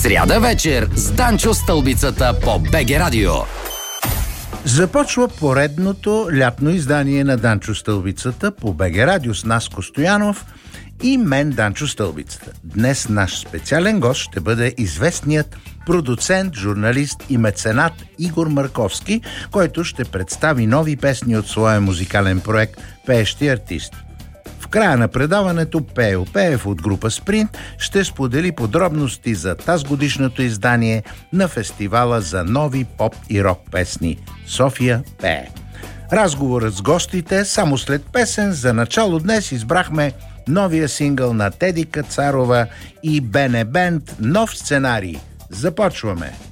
Сряда вечер с Данчо Стълбицата по БГ Радио. Започва поредното лятно издание на Данчо Стълбицата по БГ Радио с Наско Стоянов и мен, Данчо Стълбицата. Днес наш специален гост ще бъде известният продуцент, журналист и меценат Игор Марковски, който ще представи нови песни от своя музикален проект «Пеещи артисти». В края на предаването Пео Пеев от група Спринт ще сподели подробности за тазгодишното издание на фестивала за нови поп и рок песни «София пее». Разговорът с гостите само след песен. За начало днес избрахме новия сингъл на Теди Кацарова и Бене Бенд «Нов сценарий». Започваме!